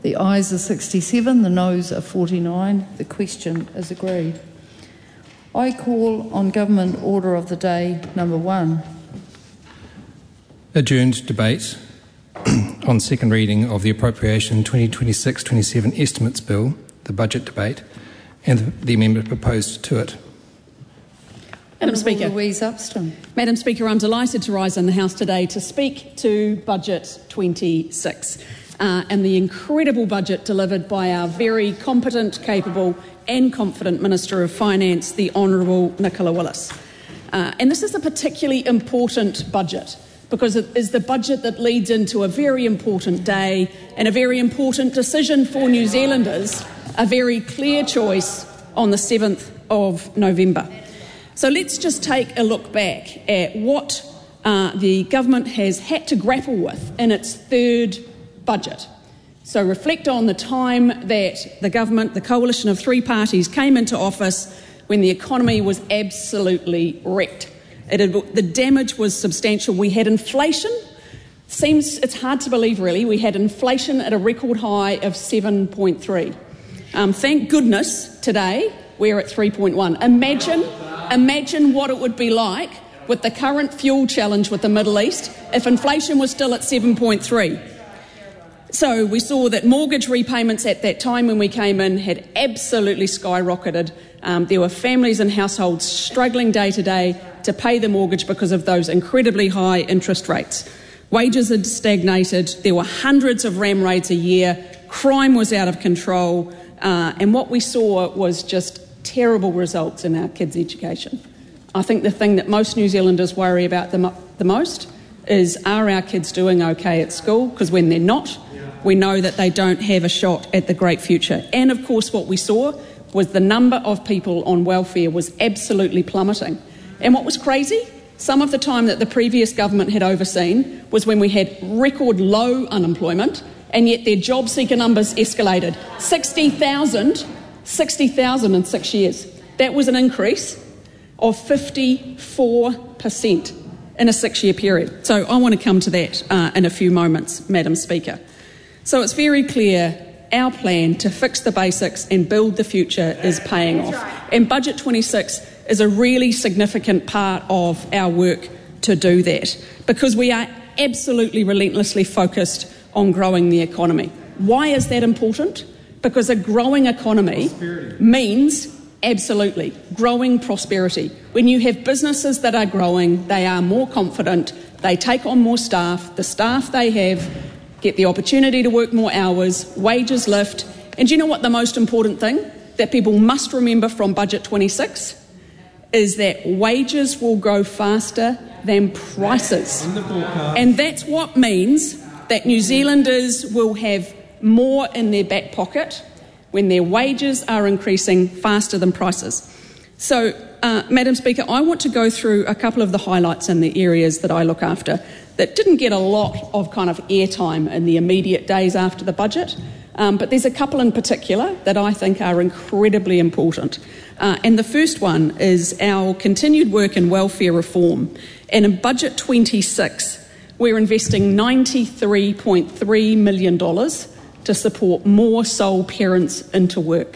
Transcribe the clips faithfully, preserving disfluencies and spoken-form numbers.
The ayes are sixty-seven, the noes are forty-nine. The question is agreed. I call on Government Order of the Day number one. Adjourned debate on second reading of the Appropriation twenty twenty-six twenty-seven Estimates Bill, the budget debate, and the amendment proposed to it. Madam Speaker, Louise Upston. Madam Speaker, I'm delighted to rise in the House today to speak to Budget twenty-six uh, and the incredible budget delivered by our very competent, capable and confident Minister of Finance, the Honourable Nicola Willis. Uh, and this is a particularly important budget because it is the budget that leads into a very important day and a very important decision for New Zealanders, a very clear choice on the seventh of November. So let's just take a look back at what uh, the government has had to grapple with in its third budget. So reflect on the time that the government, the coalition of three parties, came into office when the economy was absolutely wrecked. It had, the damage was substantial. We had inflation. Seems it's hard to believe, really. We had inflation at a record high of seven point three. Um, thank goodness today we're at three point one. Imagine, imagine what it would be like with the current fuel challenge with the Middle East if inflation was still at seven point three. So we saw that mortgage repayments at that time when we came in had absolutely skyrocketed. Um, there were families and households struggling day to day to pay the mortgage because of those incredibly high interest rates. Wages had stagnated. There were hundreds of ram raids a year. Crime was out of control. Uh, and what we saw was just terrible results in our kids' education. I think the thing that most New Zealanders worry about the, mo- the most is, are our kids doing okay at school? Because when they're not, we know that they don't have a shot at the great future. And of course what we saw was the number of people on welfare was absolutely plummeting. And what was crazy, some of the time that the previous government had overseen was when we had record low unemployment, and yet their job seeker numbers escalated. sixty thousand, sixty thousand in six years. That was an increase of fifty-four percent in a six-year period. So I want to come to that uh, in a few moments, Madam Speaker. So it's very clear our plan to fix the basics and build the future is paying off. And Budget twenty-six is a really significant part of our work to do that, because we are absolutely relentlessly focused on growing the economy. Why is that important? Because a growing economy means absolutely growing prosperity. When you have businesses that are growing, they are more confident, they take on more staff, the staff they have get the opportunity to work more hours, wages lift. And do you know what the most important thing that people must remember from Budget twenty-six is that wages will grow faster than prices. And that's what means that New Zealanders will have more in their back pocket when their wages are increasing faster than prices. So, uh, Madam Speaker, I want to go through a couple of the highlights in the areas that I look after that didn't get a lot of kind of airtime in the immediate days after the budget, um, but there's a couple in particular that I think are incredibly important. Uh, and the first one is our continued work in welfare reform. And in Budget twenty-six, we're investing ninety-three point three million dollars to support more sole parents into work.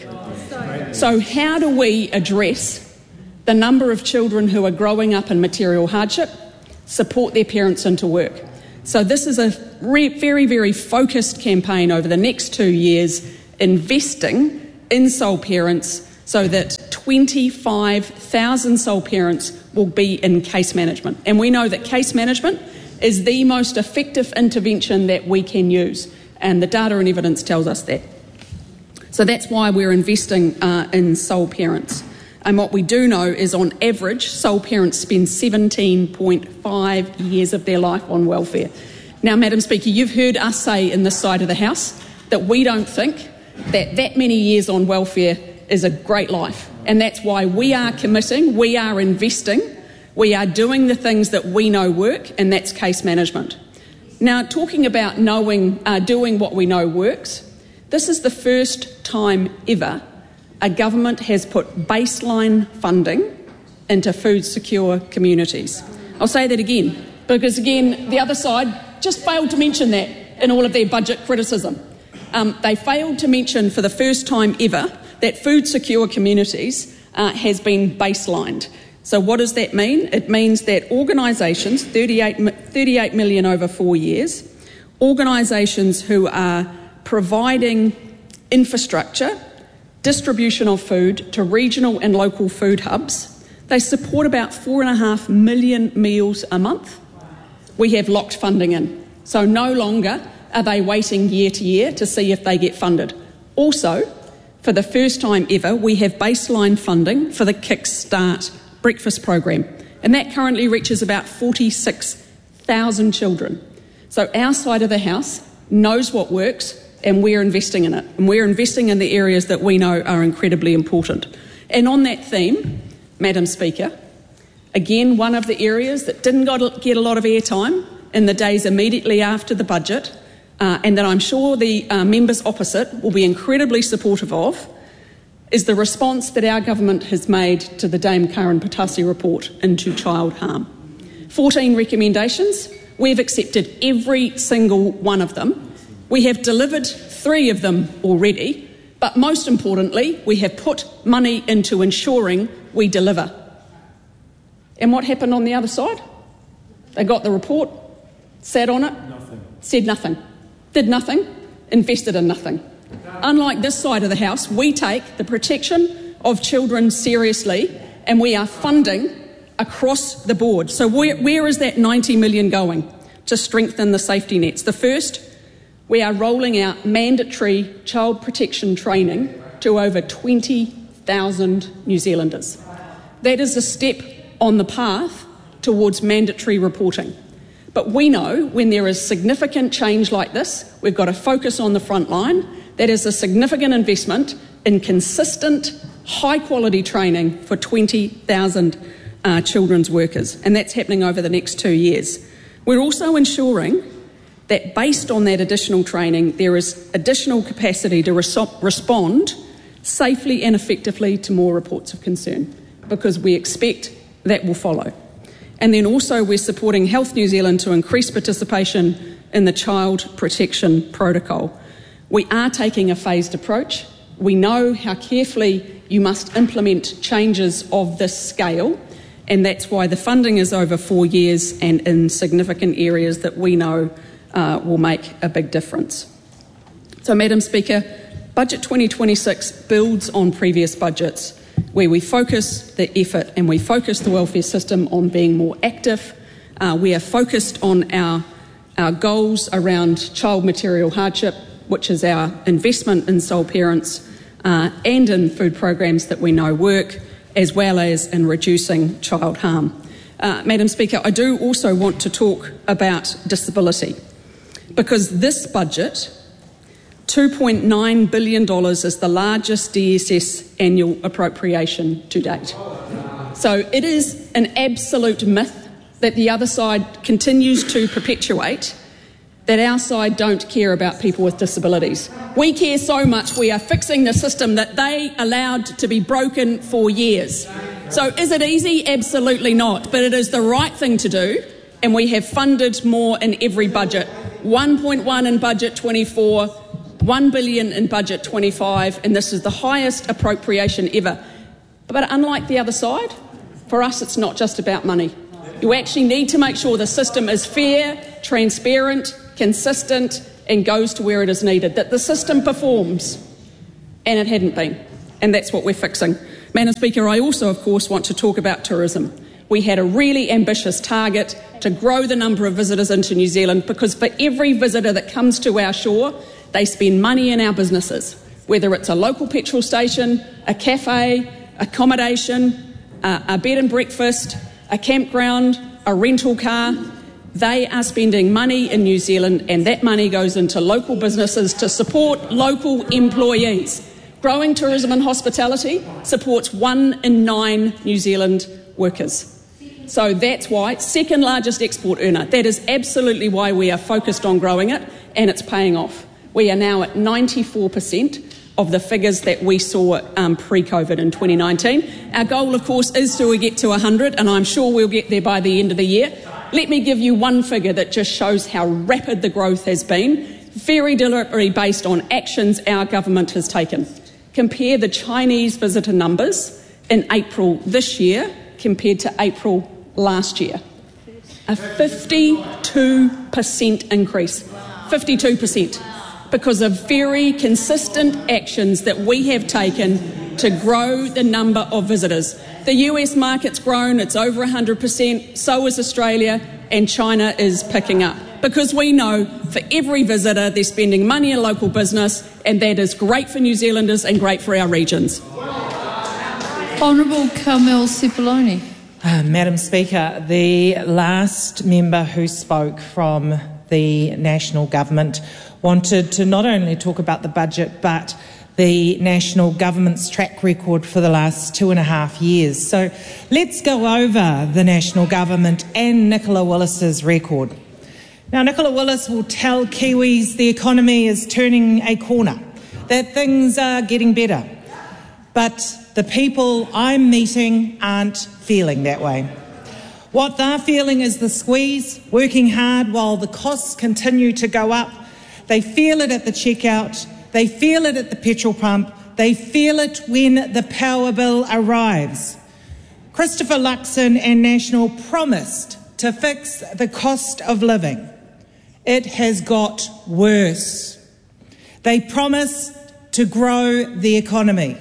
So how do we address the number of children who are growing up in material hardship, support their parents into work? So this is a re- very, very focused campaign over the next two years, investing in sole parents so that twenty-five thousand sole parents will be in case management. And we know that case management is the most effective intervention that we can use, and the data and evidence tells us that. So that's why we're investing uh, in sole parents. And what we do know is, on average, sole parents spend seventeen point five years of their life on welfare. Now, Madam Speaker, you've heard us say in this side of the House that we don't think that that many years on welfare is a great life. And that's why we are committing, we are investing, we are doing the things that we know work, and that's case management. Now, talking about knowing, uh, doing what we know works, this is the first time ever a government has put baseline funding into food secure communities. I'll say that again, because again, the other side just failed to mention that in all of their budget criticism. Um, they failed to mention for the first time ever that Food Secure Communities uh, has been baselined. So what does that mean? It means that organisations, thirty-eight, thirty-eight million over four years, organisations who are providing infrastructure, distribution of food to regional and local food hubs, they support about four and a half million meals a month. We have locked funding in. So no longer are they waiting year to year to see if they get funded. Also, for the first time ever, we have baseline funding for the Kickstart breakfast program, and that currently reaches about forty-six thousand children. So our side of the house knows what works, and we're investing in it, and we're investing in the areas that we know are incredibly important. And on that theme, Madam Speaker, again, one of the areas that didn't get a lot of airtime in the days immediately after the budget, uh, and that I'm sure the uh, members opposite will be incredibly supportive of, is the response that our government has made to the Dame Karen Patasi report into child harm. fourteen recommendations. We've accepted every single one of them. We have delivered three of them already, but most importantly, we have put money into ensuring we deliver. And what happened on the other side? They got the report, sat on it, nothing. said nothing, did nothing, invested in nothing. Unlike this side of the house, we take the protection of children seriously, and we are funding across the board. So where, where is that ninety million going to strengthen the safety nets? The first, we are rolling out mandatory child protection training to over twenty thousand New Zealanders. That is a step on the path towards mandatory reporting. But we know when there is significant change like this, we've got to focus on the front line. That is a significant investment in consistent, high-quality training for twenty thousand uh, children's workers, and that's happening over the next two years. We're also ensuring that based on that additional training, there is additional capacity to res- respond safely and effectively to more reports of concern, because we expect that will follow. And then also we're supporting Health New Zealand to increase participation in the Child Protection Protocol. We are taking a phased approach. We know how carefully you must implement changes of this scale, and that's why the funding is over four years and in significant areas that we know uh, will make a big difference. So, Madam Speaker, Budget twenty twenty-six builds on previous budgets where we focus the effort and we focus the welfare system on being more active. Uh, we are focused on our, our goals around child material hardship, which is our investment in sole parents uh, and in food programs that we know work, as well as in reducing child harm. Uh, Madam Speaker, I do also want to talk about disability, because this budget, two point nine billion dollars, is the largest D S S annual appropriation to date. So it is an absolute myth that the other side continues to perpetuate, that our side don't care about people with disabilities. We care so much we are fixing the system that they allowed to be broken for years. So is it easy? Absolutely not. But it is the right thing to do, and we have funded more in every budget. one point one in budget twenty-four, one billion in budget twenty-five, and this is the highest appropriation ever. But unlike the other side, for us it's not just about money. You actually need to make sure the system is fair, transparent, consistent, and goes to where it is needed, that the system performs, and it hadn't been, and that's what we're fixing. Madam Speaker, I also, of course, want to talk about tourism. We had a really ambitious target to grow the number of visitors into New Zealand, because for every visitor that comes to our shore, they spend money in our businesses, whether it's a local petrol station, a cafe, accommodation, uh, a bed and breakfast, a campground, a rental car. They are spending money in New Zealand, and that money goes into local businesses to support local employees. Growing tourism and hospitality supports one in nine New Zealand workers. So that's why, second largest export earner. That is absolutely why we are focused on growing it, and it's paying off. We are now at ninety-four percent of the figures that we saw um, pre-COVID in twenty nineteen. Our goal, of course, is to get to one hundred, and I'm sure we'll get there by the end of the year. Let me give you one figure that just shows how rapid the growth has been. very deliberately based on actions our government has taken. Compare the Chinese visitor numbers in April this year compared to April last year. A fifty-two percent increase. fifty-two percent. Because of very consistent actions that we have taken to grow the number of visitors. The U S market's grown, it's over one hundred percent, so is Australia, and China is picking up. Because we know for every visitor they're spending money in local business, and that is great for New Zealanders and great for our regions. Honourable Carmel Cipollone. Uh, Madam Speaker, the last member who spoke from the national government wanted to not only talk about the budget but the national government's track record for the last two and a half years. So let's go over the national government and Nicola Willis's record. Now, Nicola Willis will tell Kiwis the economy is turning a corner, that things are getting better. But the people I'm meeting aren't feeling that way. What they're feeling is the squeeze, working hard while the costs continue to go up. They feel it at the checkout, they feel it at the petrol pump, they feel it when the power bill arrives. Christopher Luxon and National promised to fix the cost of living. It has got worse. They promised to grow the economy.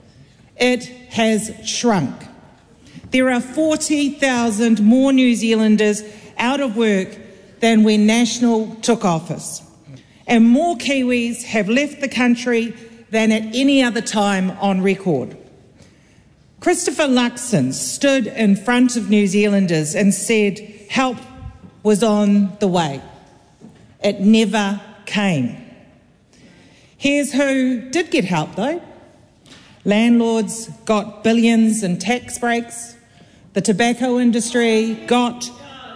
It has shrunk. There are forty thousand more New Zealanders out of work than when National took office. And more Kiwis have left the country than at any other time on record. Christopher Luxon stood in front of New Zealanders and said help was on the way. It never came. Here's who did get help, though. Landlords got billions in tax breaks. The tobacco industry got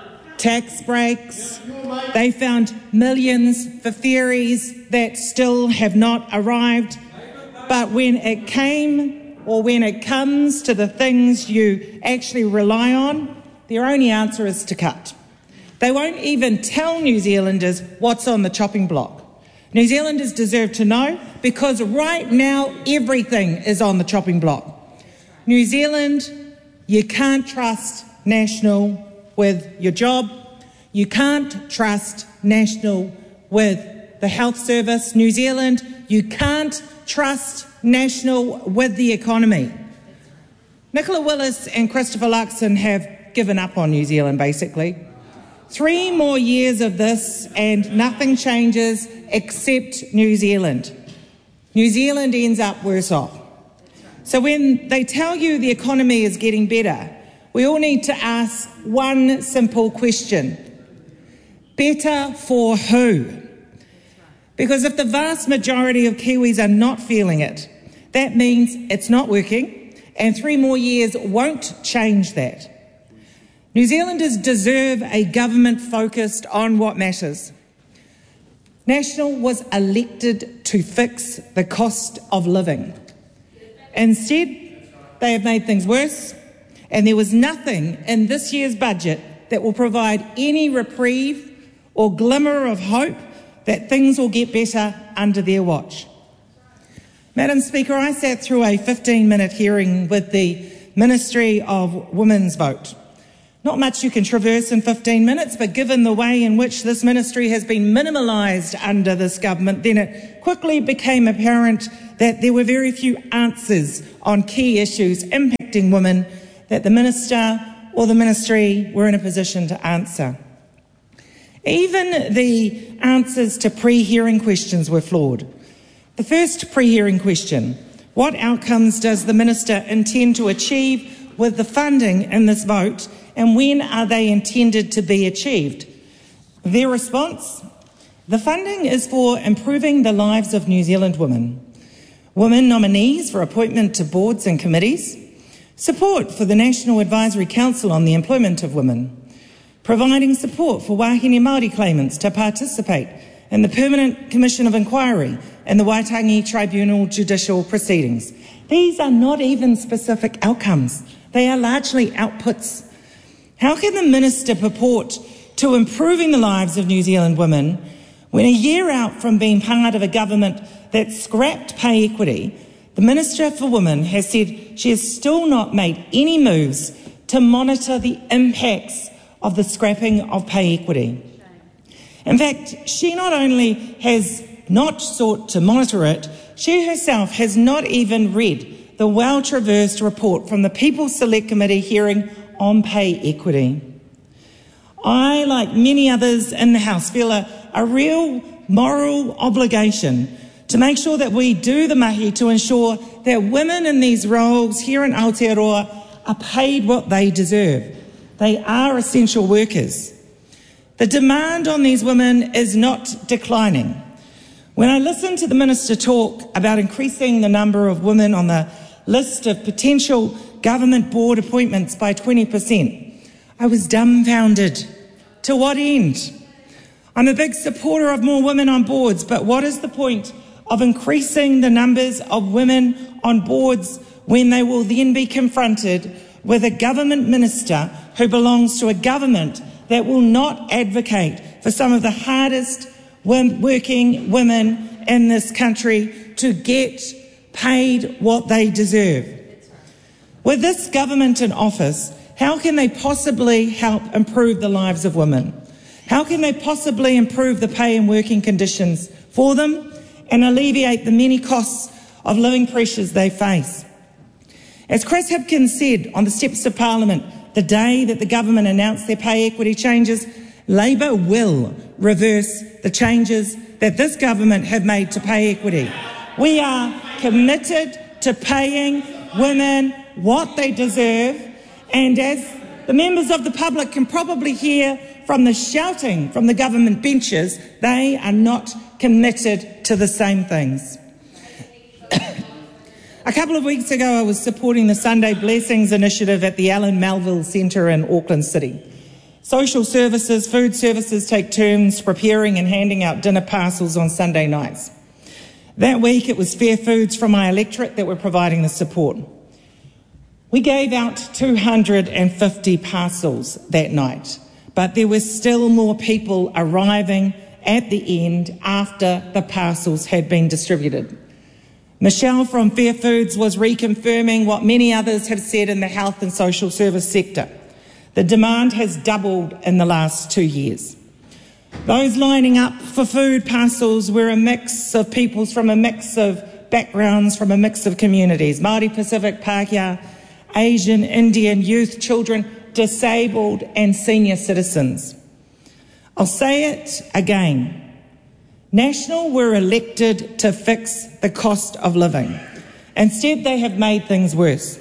tax breaks. They found millions for ferries that still have not arrived. But when it came, or when it comes to the things you actually rely on, their only answer is to cut. They won't even tell New Zealanders what's on the chopping block. New Zealanders deserve to know, because right now everything is on the chopping block. New Zealand, you can't trust National with your job. You can't trust National with the health service. New Zealand, you can't trust National with the economy. Nicola Willis and Christopher Luxon have given up on New Zealand, basically. Three more years of this and nothing changes except New Zealand. New Zealand ends up worse off. So when they tell you the economy is getting better, we all need to ask one simple question. Better for who? Because if the vast majority of Kiwis are not feeling it, that means it's not working, and three more years won't change that. New Zealanders deserve a government focused on what matters. National was elected to fix the cost of living. Instead, they have made things worse, and there was nothing in this year's budget that will provide any reprieve or glimmer of hope that things will get better under their watch. Madam Speaker, I sat through a fifteen-minute hearing with the Ministry of Women's Vote. Not much you can traverse in fifteen minutes, but given the way in which this ministry has been minimalised under this government, then it quickly became apparent that there were very few answers on key issues impacting women that the minister or the ministry were in a position to answer. Even the answers to pre-hearing questions were flawed. The first pre-hearing question: what outcomes does the minister intend to achieve with the funding in this vote, and when are they intended to be achieved? Their response: the funding is for improving the lives of New Zealand women, women nominees for appointment to boards and committees, support for the National Advisory Council on the Employment of Women, providing support for Wāhine Māori claimants to participate in the Permanent Commission of Inquiry and the Waitangi Tribunal judicial proceedings. These are not even specific outcomes. They are largely outputs. How can the minister purport to improving the lives of New Zealand women When a year out from being part of a government that scrapped pay equity, the Minister for Women has said she has still not made any moves to monitor the impacts of the scrapping of pay equity. In fact, she not only has not sought to monitor it, she herself has not even read the well-traversed report from the People's Select Committee hearing on pay equity. I, like many others in the House, feel a, a real moral obligation to make sure that we do the mahi to ensure that women in these roles here in Aotearoa are paid what they deserve. They are essential workers. The demand on these women is not declining. When I listened to the Minister talk about increasing the number of women on the list of potential government board appointments by twenty percent, I was dumbfounded. To what end? I'm a big supporter of more women on boards, but what is the point of increasing the numbers of women on boards when they will then be confronted with a government minister who belongs to a government that will not advocate for some of the hardest working women in this country to get paid what they deserve? With this government in office, how can they possibly help improve the lives of women? How can they possibly improve the pay and working conditions for them and alleviate the many costs of living pressures they face? As Chris Hipkins said on the steps of Parliament the day that the government announced their pay equity changes, Labor will reverse the changes that this government have made to pay equity. We are committed to paying women what they deserve, and as the members of the public can probably hear from the shouting from the government benches, they are not committed to the same things. A couple of weeks ago, I was supporting the Sunday Blessings initiative at the Alan Melville Centre in Auckland City. Social services, food services take turns preparing and handing out dinner parcels on Sunday nights. That week, it was Fair Foods from my electorate that were providing the support. We gave out two hundred fifty parcels that night, but there were still more people arriving at the end after the parcels had been distributed. Michelle from Fair Foods was reconfirming what many others have said in the health and social service sector. The demand has doubled in the last two years. Those lining up for food parcels were a mix of peoples from a mix of backgrounds, from a mix of communities: Māori, Pacific, Pākehā, Asian, Indian, youth, children, disabled and senior citizens. I'll say it again. National were elected to fix the cost of living. Instead, they have made things worse.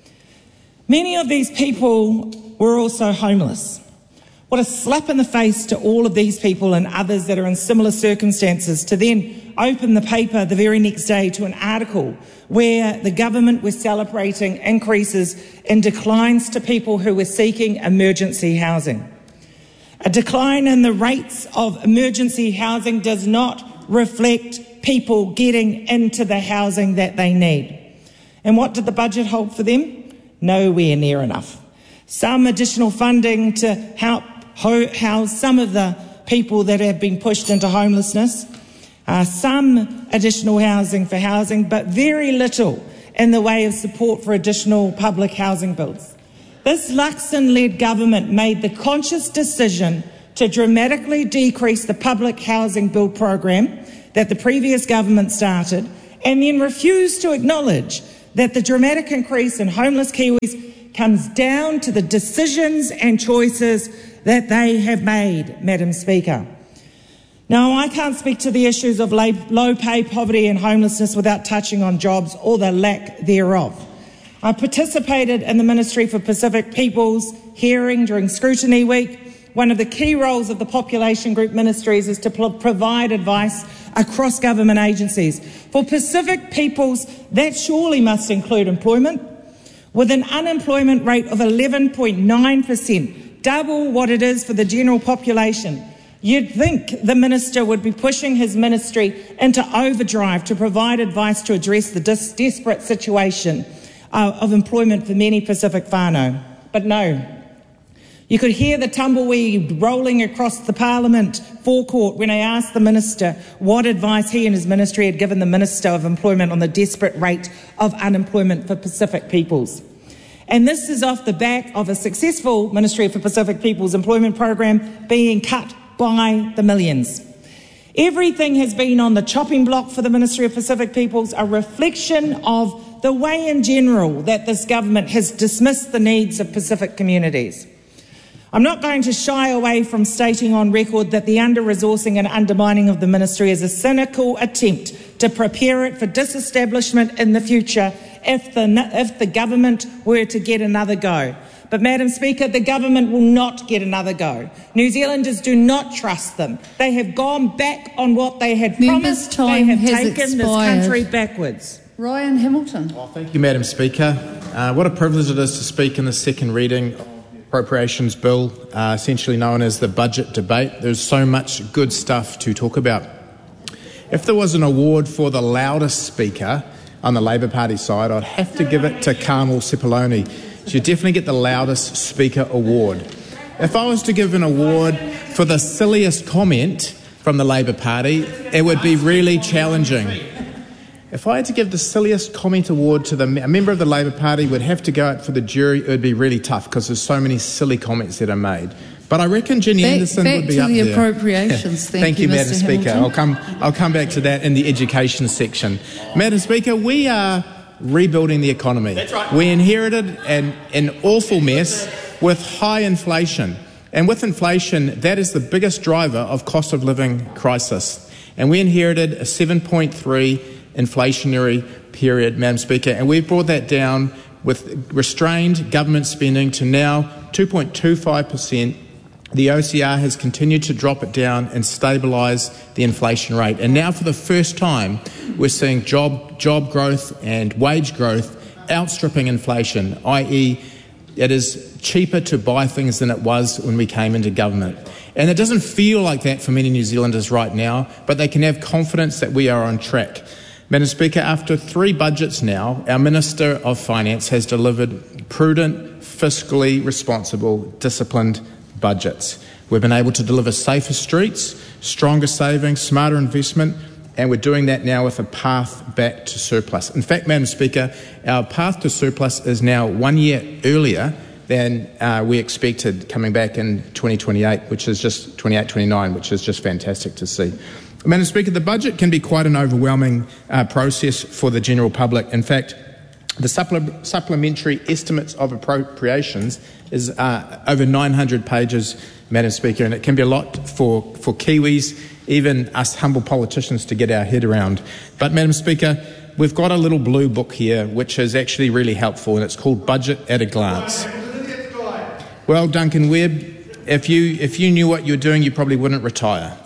Many of these people were also homeless. What a slap in the face to all of these people and others that are in similar circumstances to then open the paper the very next day to an article where the government was celebrating increases in declines to people who were seeking emergency housing. A decline in the rates of emergency housing does not reflect people getting into the housing that they need. And what did the budget hold for them? Nowhere near enough. Some additional funding to help ho- house some of the people that have been pushed into homelessness, uh, some additional housing for housing, but very little in the way of support for additional public housing builds. This Luxon-led government made the conscious decision to dramatically decrease the public housing build program that the previous government started, and then refused to acknowledge that the dramatic increase in homeless Kiwis comes down to the decisions and choices that they have made, Madam Speaker. Now, I can't speak to the issues of low pay, poverty and homelessness without touching on jobs or the lack thereof. I participated in the Ministry for Pacific Peoples hearing during Scrutiny Week. One of the key roles of the population group ministries is to provide advice across government agencies. For Pacific Peoples, that surely must include employment. With an unemployment rate of eleven point nine percent, double what it is for the general population, you'd think the minister would be pushing his ministry into overdrive to provide advice to address the dis- desperate situation uh, of employment for many Pacific whānau. But no. You could hear the tumbleweed rolling across the Parliament forecourt when I asked the Minister what advice he and his ministry had given the Minister of Employment on the desperate rate of unemployment for Pacific peoples. And this is off the back of a successful Ministry for Pacific Peoples employment program being cut by the millions. Everything has been on the chopping block for the Ministry of Pacific Peoples, a reflection of the way in general that this government has dismissed the needs of Pacific communities. I'm not going to shy away from stating on record that the under-resourcing and undermining of the ministry is a cynical attempt to prepare it for disestablishment in the future if the, if the government were to get another go. But, Madam Speaker, the government will not get another go. New Zealanders do not trust them. They have gone back on what they had Members' promised. time they have has taken expired. this country backwards. Ryan Hamilton. Well, thank you, Madam Speaker. Uh, what a privilege it is to speak in the second reading Appropriations Bill, uh, essentially known as the budget debate. There's so much good stuff to talk about. If there was an award for the loudest speaker on the Labour Party side, I'd have to give it to Carmel Sepuloni. She'd definitely get the loudest speaker award. If I was to give an award for the silliest comment from the Labour Party, it would be really challenging. If I had to give the silliest comment award to the, a member of the Labour Party would have to go out for the jury, it would be really tough because there's so many silly comments that are made. But I reckon Jenny back, Anderson back would be to up the there. Appropriations. Thank, Thank you, you Madam Mister Speaker. Hamilton. I'll come, I'll come back to that in the education section. Madam Speaker, we are rebuilding the economy. That's right. We inherited an, an awful mess with high inflation. And with inflation, that is the biggest driver of cost of living crisis. And we inherited a seven point three inflationary period, Madam Speaker, and we've brought that down with restrained government spending to now two point two five percent. The O C R has continued to drop it down and stabilise the inflation rate. And now for the first time, we're seeing job, job growth and wage growth outstripping inflation, that is it is cheaper to buy things than it was when we came into government. And it doesn't feel like that for many New Zealanders right now, but they can have confidence that we are on track. Madam Speaker, after three budgets now, our Minister of Finance has delivered prudent, fiscally responsible, disciplined budgets. We've been able to deliver safer streets, stronger savings, smarter investment, and we're doing that now with a path back to surplus. In fact, Madam Speaker, our path to surplus is now one year earlier than uh, we expected coming back in twenty twenty-eight, which is just twenty-eight twenty-nine, which is just fantastic to see. Madam Speaker, the budget can be quite an overwhelming uh, process for the general public. In fact, the supple- supplementary estimates of appropriations is uh, over nine hundred pages, Madam Speaker, and it can be a lot for, for Kiwis, even us humble politicians, to get our head around. But, Madam Speaker, we've got a little blue book here which is actually really helpful, and it's called Budget at a Glance. Well, Duncan Webb, if you, if you knew what you were doing, you probably wouldn't retire.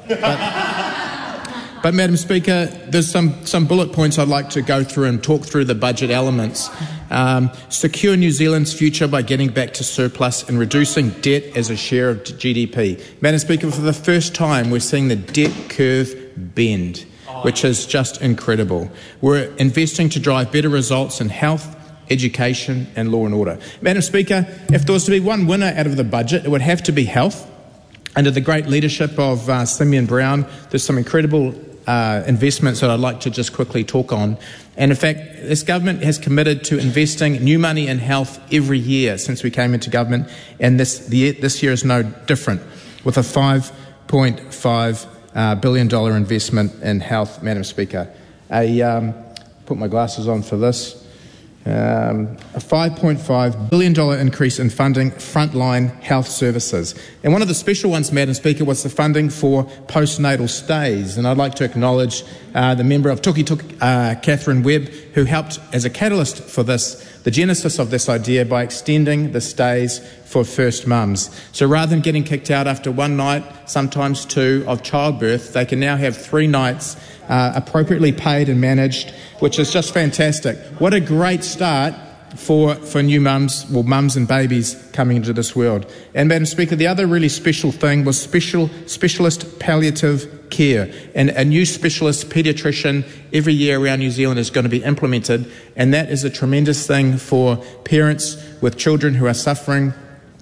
But, But, Madam Speaker, there's some, some bullet points I'd like to go through and talk through the budget elements. Um, secure New Zealand's future by getting back to surplus and reducing debt as a share of G D P. Madam Speaker, for the first time, we're seeing the debt curve bend, which is just incredible. We're investing to drive better results in health, education and law and order. Madam Speaker, if there was to be one winner out of the budget, it would have to be health. Under the great leadership of uh, Simeon Brown, there's some incredible Uh, investments that I'd like to just quickly talk on. And in fact, this government has committed to investing new money in health every year since we came into government, and this the, this year is no different, with a five point five uh, billion dollars investment in health, Madam Speaker. A, um, put my glasses on for this. Um, a five point five billion dollars increase in funding frontline health services. And one of the special ones, Madam Speaker, was the funding for postnatal stays. And I'd like to acknowledge uh, the member of Tuki Tuki, uh, Catherine Webb, who helped as a catalyst for this, the genesis of this idea, by extending the stays for first mums. So rather than getting kicked out after one night, sometimes two, of childbirth, they can now have three nights uh, appropriately paid and managed, which is just fantastic. What a great start for, for new mums, well, mums and babies coming into this world. And, Madam Speaker, the other really special thing was special specialist palliative care. And a new specialist paediatrician every year around New Zealand is going to be implemented, and that is a tremendous thing for parents with children who are suffering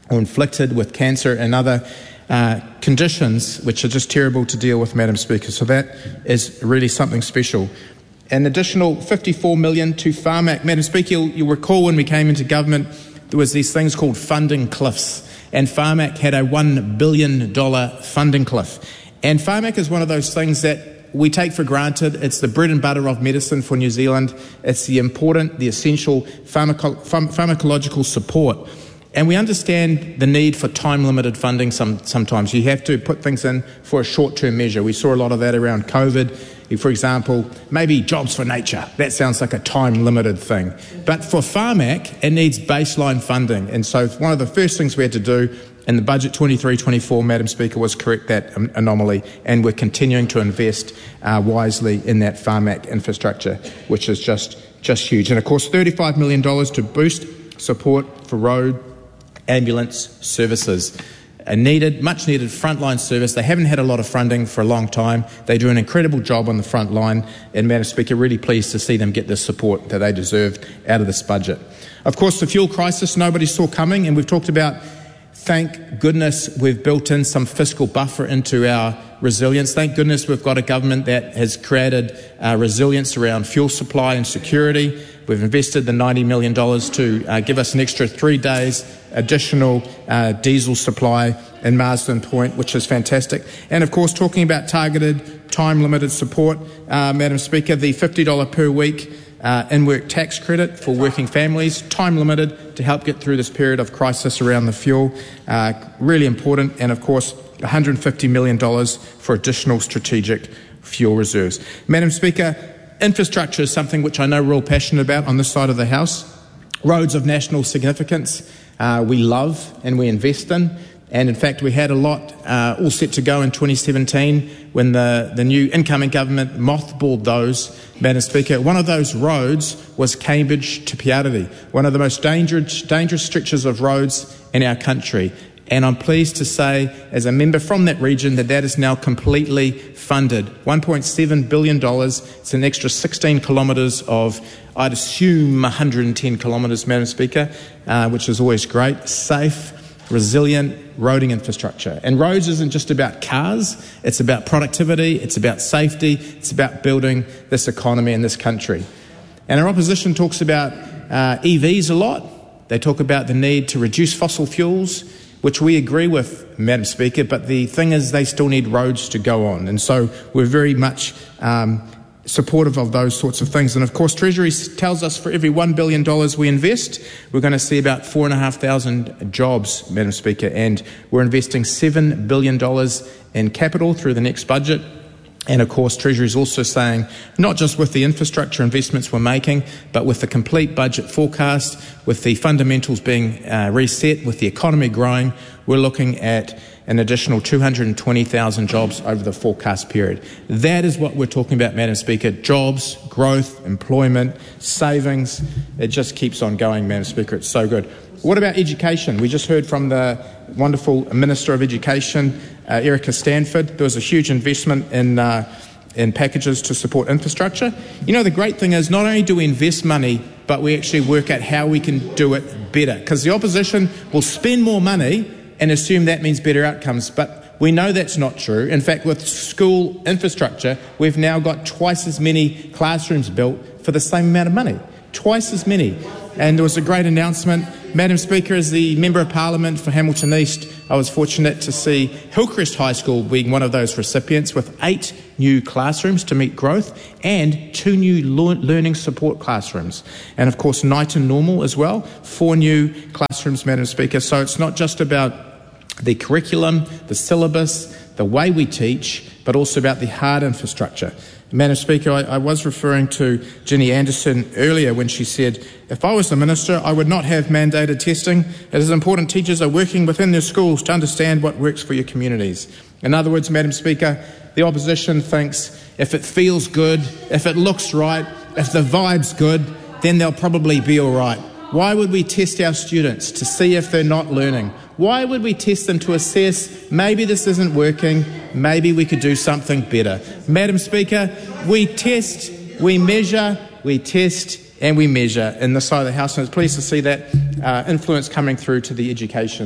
or inflicted with cancer and other uh, conditions which are just terrible to deal with, Madam Speaker. So that is really something special. An additional fifty-four million dollars to Pharmac. Madam Speaker, you'll, you'll recall when we came into government, there was these things called funding cliffs, and Pharmac had a one billion dollars funding cliff. And Pharmac is one of those things that we take for granted. It's the bread and butter of medicine for New Zealand. It's the important, the essential pharmaco- pharm- pharmacological support. And we understand the need for time-limited funding some, sometimes. You have to put things in for a short-term measure. We saw a lot of that around COVID. For example, maybe Jobs for Nature. That sounds like a time-limited thing. But for Pharmac, it needs baseline funding. And so one of the first things we had to do in the budget twenty-three twenty-four, Madam Speaker, was correct that anomaly, and we're continuing to invest uh, wisely in that Pharmac infrastructure, which is just, just huge. And of course, thirty-five million dollars to boost support for road ambulance services. A needed, much needed frontline service. They haven't had a lot of funding for a long time. They do an incredible job on the front line, and Madam Speaker, really pleased to see them get the support that they deserved out of this budget. Of course, the fuel crisis nobody saw coming, and we've talked about, thank goodness we've built in some fiscal buffer into our resilience. Thank goodness we've got a government that has created uh, resilience around fuel supply and security. We've invested the ninety million dollars to uh, give us an extra three days additional uh, diesel supply in Marsden Point, which is fantastic. And of course, talking about targeted, time-limited support, uh, Madam Speaker, the fifty dollars per week uh, in-work tax credit for working families, time-limited to help get through this period of crisis around the fuel, uh, really important. And of course, one hundred fifty million dollars for additional strategic fuel reserves. Madam Speaker, infrastructure is something which I know we're all passionate about on this side of the House. Roads of national significance uh, we love and we invest in. And in fact, we had a lot uh, all set to go in twenty seventeen when the, the new incoming government mothballed those, Madam Speaker. One of those roads was Cambridge to Piariri, one of the most dangerous, dangerous stretches of roads in our country. And I'm pleased to say, as a member from that region, that that is now completely funded. one point seven billion dollars. It's an extra sixteen kilometres of, I'd assume, one hundred ten kilometres, Madam Speaker, uh, which is always great. Safe, resilient roading infrastructure. And roads isn't just about cars. It's about productivity. It's about safety. It's about building this economy in this country. And our opposition talks about uh, E Vs a lot. They talk about the need to reduce fossil fuels, which we agree with, Madam Speaker, but the thing is they still need roads to go on. And so we're very much um, supportive of those sorts of things. And of course, Treasury tells us for every one billion dollars we invest, we're going to see about four thousand five hundred jobs, Madam Speaker, and we're investing seven billion dollars in capital through the next budget. And of course, Treasury is also saying, not just with the infrastructure investments we're making, but with the complete budget forecast, with the fundamentals being uh, reset, with the economy growing, we're looking at an additional two hundred twenty thousand jobs over the forecast period. That is what we're talking about, Madam Speaker. Jobs, growth, employment, savings. It just keeps on going, Madam Speaker. It's so good. What about education? We just heard from the wonderful Minister of Education, uh, Erica Stanford. There was a huge investment in uh, in packages to support infrastructure. You know, the great thing is not only do we invest money, but we actually work out how we can do it better. Because the opposition will spend more money and assume that means better outcomes. But we know that's not true. In fact, with school infrastructure, we've now got twice as many classrooms built for the same amount of money. Twice as many. And there was a great announcement. Madam Speaker, as the Member of Parliament for Hamilton East, I was fortunate to see Hillcrest High School being one of those recipients with eight new classrooms to meet growth and two new learning support classrooms. And of course, Knighton Normal as well, four new classrooms, Madam Speaker. So it's not just about the curriculum, the syllabus, the way we teach, but also about the hard infrastructure. Madam Speaker, I, I was referring to Ginny Anderson earlier when she said, if I was the Minister, I would not have mandated testing. It is important teachers are working within their schools to understand what works for your communities. In other words, Madam Speaker, the opposition thinks if it feels good, if it looks right, if the vibe's good, then they'll probably be all right. Why would we test our students to see if they're not learning? Why would we test them to assess maybe this isn't working, maybe we could do something better? Madam Speaker, we test, we measure, we test and we measure in this side of the House, and it's pleased to see that uh, influence coming through to the education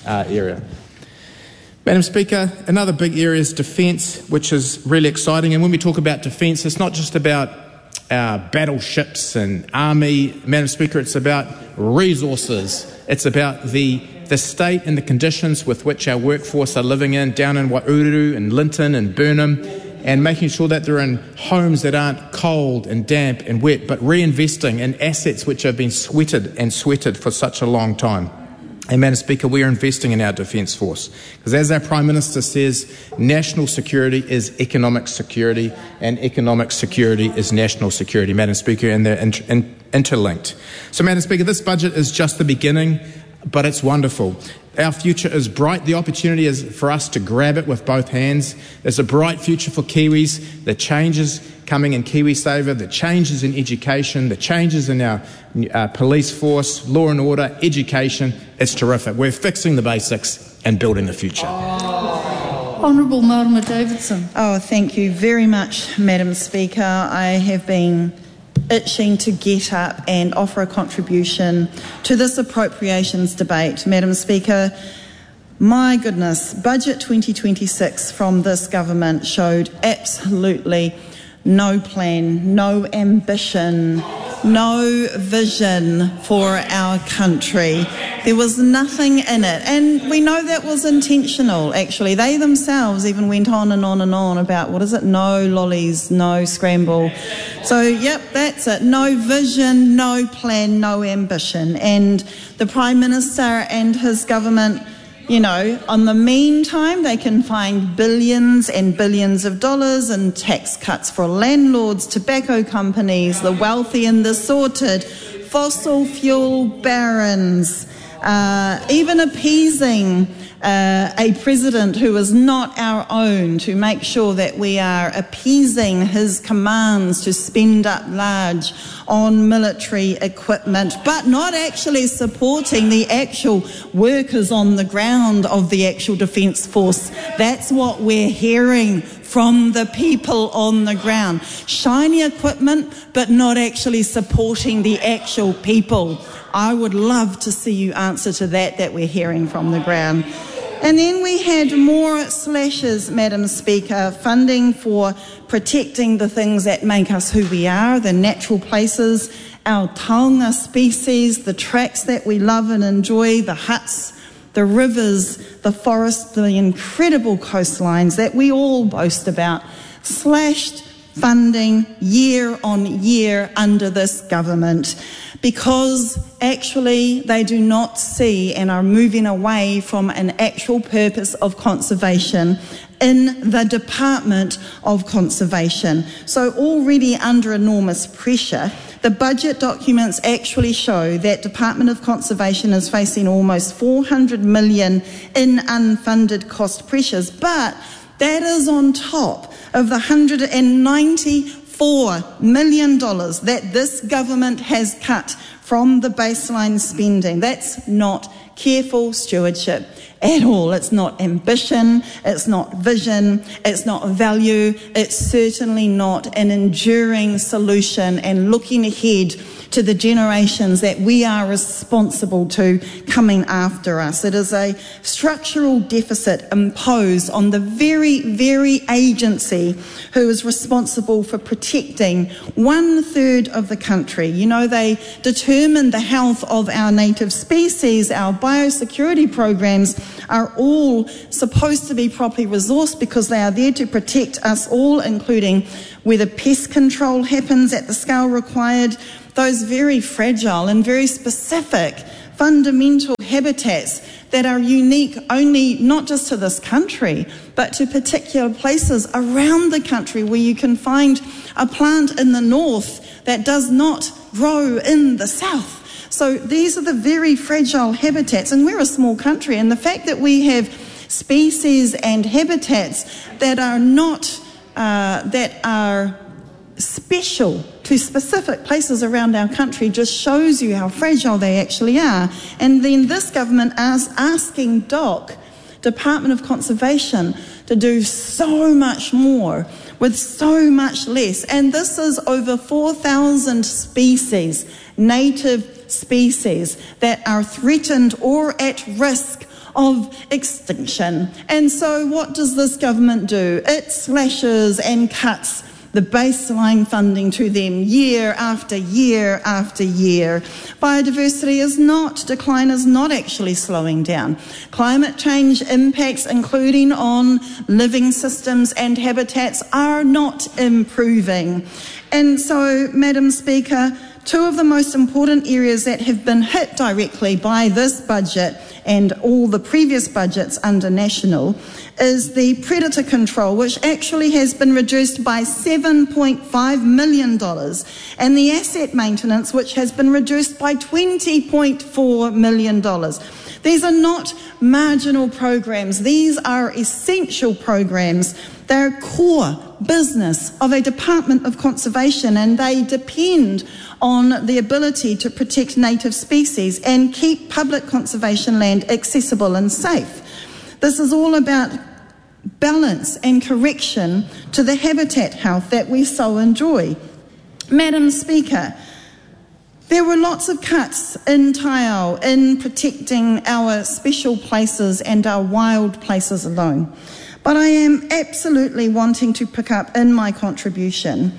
uh, area. Madam Speaker, another big area is defence, which is really exciting. And when we talk about defence, it's not just about uh, battleships and army. Madam Speaker, it's about resources. It's about the, the state and the conditions with which our workforce are living in down in Waururu and Linton and Burnham, and making sure that they're in homes that aren't cold and damp and wet, but reinvesting in assets which have been sweated and sweated for such a long time. And Madam Speaker, we are investing in our Defence Force because, as our Prime Minister says, national security is economic security and economic security is national security, Madam Speaker, and they're inter- in- interlinked. So, Madam Speaker, this budget is just the beginning, but it's wonderful. Our future is bright. The opportunity is for us to grab it with both hands. There's a bright future for Kiwis. The changes coming in KiwiSaver, the changes in education, the changes in our uh, police force, law and order, education. It's terrific. We're fixing the basics and building the future. Oh. Honourable Marama Davidson. Oh, thank you very much, Madam Speaker. I have been itching to get up and offer a contribution to this appropriations debate. Madam Speaker, my goodness, Budget twenty twenty-six from this government showed absolutely no plan, no ambition, no vision for our country. There was nothing in it. And we know that was intentional, actually. They themselves even went on and on and on about, what is it, no lollies, no scramble. So, yep, that's it. No vision, no plan, no ambition. And the Prime Minister and his government, you know, on the meantime, they can find billions and billions of dollars in tax cuts for landlords, tobacco companies, the wealthy and the sorted, fossil fuel barons, uh, even appeasing uh, a president who is not our own to make sure that we are appeasing his commands to spend up large on military equipment, but not actually supporting the actual workers on the ground of the actual Defence Force. That's what we're hearing from the people on the ground. Shiny equipment, but not actually supporting the actual people. I would love to see you answer to that, that we're hearing from the ground. And then we had more slashes, Madam Speaker, funding for protecting the things that make us who we are, the natural places, our taonga species, the tracks that we love and enjoy, the huts, the rivers, the forests, the incredible coastlines that we all boast about, slashed funding year on year under this government, because actually they do not see and are moving away from an actual purpose of conservation in the Department of Conservation. So already under enormous pressure, the budget documents actually show that Department of Conservation is facing almost four hundred million dollars in unfunded cost pressures, but that is on top of the one hundred ninety-four million dollars that this government has cut from the baseline spending. That's not careful stewardship at all. It's not ambition, it's not vision, it's not value, it's certainly not an enduring solution and looking ahead to the generations that we are responsible to coming after us. It is a structural deficit imposed on the very, very agency who is responsible for protecting one third of the country. You know, they determine the health of our native species. Our biosecurity programs are all supposed to be properly resourced because they are there to protect us all, including whether pest control happens at the scale required, those very fragile and very specific fundamental habitats that are unique only not just to this country, but to particular places around the country where you can find a plant in the north that does not grow in the south. So these are the very fragile habitats, and we're a small country, and the fact that we have species and habitats that are not, uh, that are special to specific places around our country just shows you how fragile they actually are. And then this government is asking D O C, Department of Conservation, to do so much more with so much less. And this is over four thousand species, native species, that are threatened or at risk of extinction. And so what does this government do? It slashes and cuts the baseline funding to them year after year after year. Biodiversity is not, decline is not actually slowing down. Climate change impacts, including on living systems and habitats, are not improving. And so, Madam Speaker, two of the most important areas that have been hit directly by this budget and all the previous budgets under National is the predator control, which actually has been reduced by seven point five million dollars, and the asset maintenance, which has been reduced by twenty point four million dollars. These are not marginal programs. These are essential programs. They're core business of a Department of Conservation, and they depend on the ability to protect native species and keep public conservation land accessible and safe. This is all about balance and correction to the habitat health that we so enjoy. Madam Speaker, there were lots of cuts in Taiao in protecting our special places and our wild places alone. But I am absolutely wanting to pick up in my contribution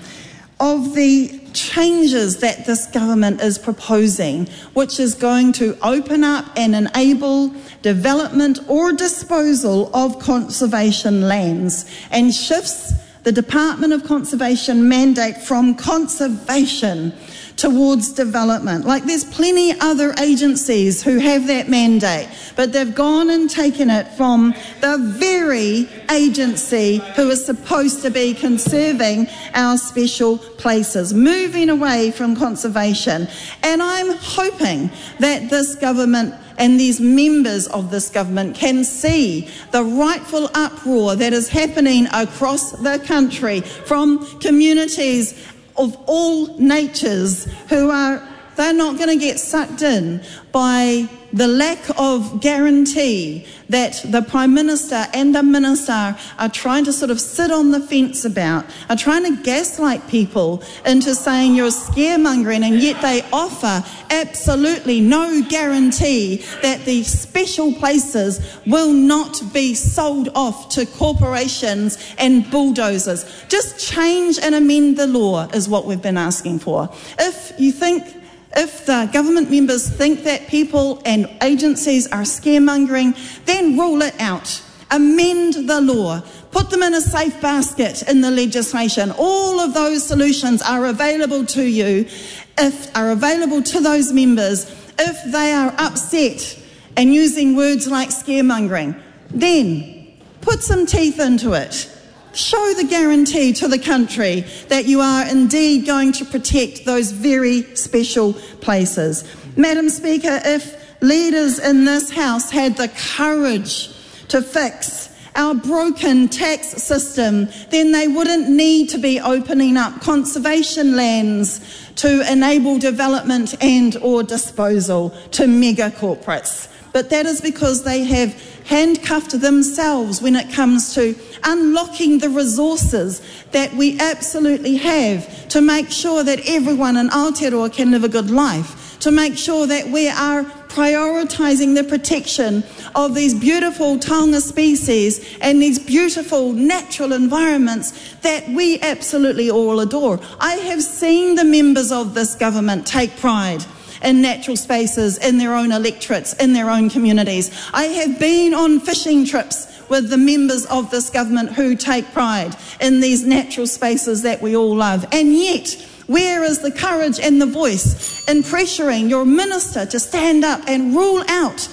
of the changes that this government is proposing, which is going to open up and enable development or disposal of conservation lands and shifts the Department of Conservation mandate from conservation towards development. Like, there's plenty other agencies who have that mandate, but they've gone and taken it from the very agency who is supposed to be conserving our special places, moving away from conservation. And I'm hoping that this government and these members of this government can see the rightful uproar that is happening across the country from communities of all natures who are, they're not going to get sucked in by the lack of guarantee that the Prime Minister and the Minister are trying to sort of sit on the fence about, are trying to gaslight people into saying you're scaremongering, and yet they offer absolutely no guarantee that the special places will not be sold off to corporations and bulldozers. Just change and amend the law is what we've been asking for. If you think If the government members think that people and agencies are scaremongering, then rule it out. Amend the law. Put them in a safe basket in the legislation. All of those solutions are available to you, if are available to those members, if they are upset and using words like scaremongering. Then put some teeth into it. Show the guarantee to the country that you are indeed going to protect those very special places. Madam Speaker, if leaders in this House had the courage to fix our broken tax system, then they wouldn't need to be opening up conservation lands to enable development and or disposal to mega corporates. But that is because they have handcuffed themselves when it comes to unlocking the resources that we absolutely have to make sure that everyone in Aotearoa can live a good life, to make sure that we are prioritising the protection of these beautiful taonga species and these beautiful natural environments that we absolutely all adore. I have seen the members of this government take pride in natural spaces, in their own electorates, in their own communities. I have been on fishing trips with the members of this government who take pride in these natural spaces that we all love. And yet, where is the courage and the voice in pressuring your minister to stand up and rule out